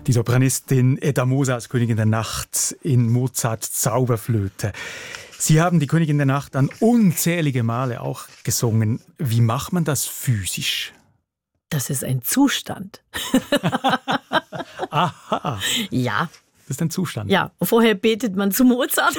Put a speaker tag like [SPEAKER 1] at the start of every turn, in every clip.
[SPEAKER 1] Die Sopranistin Edda Moser als Königin der Nacht in Mozarts Zauberflöte. Sie haben die Königin der Nacht dann unzählige Male auch gesungen. Wie macht man das physisch?
[SPEAKER 2] Das ist ein Zustand.
[SPEAKER 1] Aha.
[SPEAKER 2] Ja.
[SPEAKER 1] Das ist ein Zustand.
[SPEAKER 2] Ja, vorher betet man zu Mozart.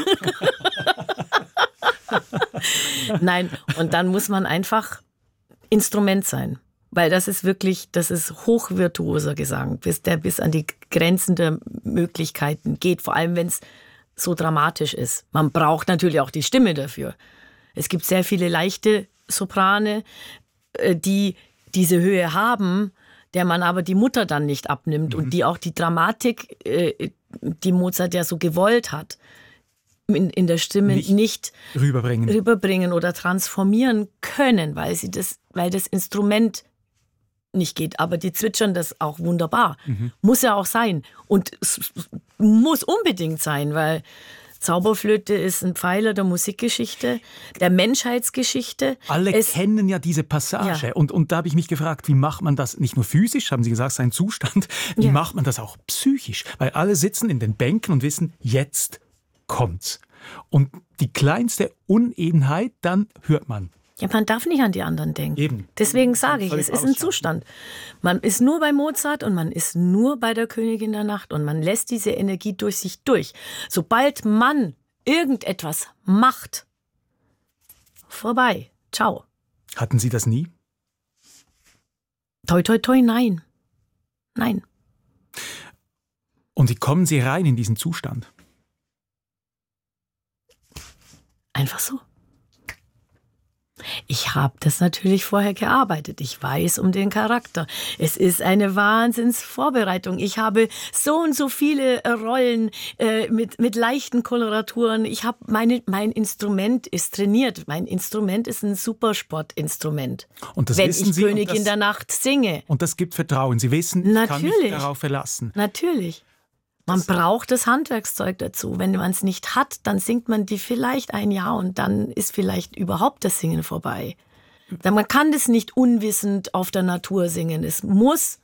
[SPEAKER 2] Nein, und dann muss man einfach Instrument sein. Weil das ist hochvirtuoser Gesang, der bis an die Grenzen der Möglichkeiten geht. Vor allem, wenn es so dramatisch ist. Man braucht natürlich auch die Stimme dafür. Es gibt sehr viele leichte Soprane, die diese Höhe haben, der man aber die Mutter dann nicht abnimmt und die auch die Dramatik, die Mozart ja so gewollt hat, in der Stimme nicht rüberbringen oder transformieren können, weil das Instrument nicht geht. Aber die zwitschern das auch wunderbar. Muss ja auch sein. Und es muss unbedingt sein, weil Zauberflöte ist ein Pfeiler der Musikgeschichte, der Menschheitsgeschichte.
[SPEAKER 1] Alle kennen ja diese Passage. Ja. Und da habe ich mich gefragt, wie macht man das nicht nur physisch, haben Sie gesagt, sein Zustand, wie macht man das auch psychisch? Weil alle sitzen in den Bänken und wissen, jetzt kommt's. Und die kleinste Unebenheit, dann hört man.
[SPEAKER 2] Ja, man darf nicht an die anderen denken.
[SPEAKER 1] Eben.
[SPEAKER 2] Deswegen sage ich, es ist ein Zustand. Man ist nur bei Mozart und man ist nur bei der Königin der Nacht und man lässt diese Energie durch sich durch. Sobald man irgendetwas macht, vorbei. Ciao.
[SPEAKER 1] Hatten Sie das nie?
[SPEAKER 2] Toi, toi, toi, nein. Nein.
[SPEAKER 1] Und wie kommen Sie rein in diesen Zustand?
[SPEAKER 2] Einfach so. Ich habe das natürlich vorher gearbeitet. Ich weiß um den Charakter. Es ist eine Wahnsinnsvorbereitung. Ich habe so und so viele Rollen mit leichten Koloraturen. Mein Instrument ist trainiert. Mein Instrument ist ein Supersportinstrument.
[SPEAKER 1] Und das
[SPEAKER 2] wenn
[SPEAKER 1] wissen
[SPEAKER 2] ich
[SPEAKER 1] Sie,
[SPEAKER 2] Königin der Nacht singe.
[SPEAKER 1] Und das gibt Vertrauen. Sie wissen, ich kann mich darauf verlassen.
[SPEAKER 2] Natürlich. Man braucht das Handwerkszeug dazu. Wenn man es nicht hat, dann singt man die vielleicht ein Jahr und dann ist vielleicht überhaupt das Singen vorbei. Man kann das nicht unwissend auf der Natur singen. Es muss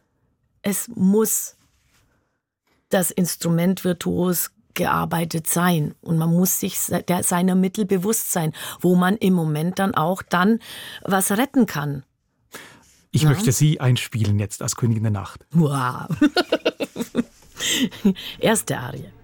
[SPEAKER 2] das Instrument virtuos gearbeitet sein. Und man muss sich seiner Mittel bewusst sein, wo man im Moment dann auch was retten kann.
[SPEAKER 1] Ich möchte Sie einspielen jetzt als Königin der Nacht.
[SPEAKER 2] Wow. Erste Arie.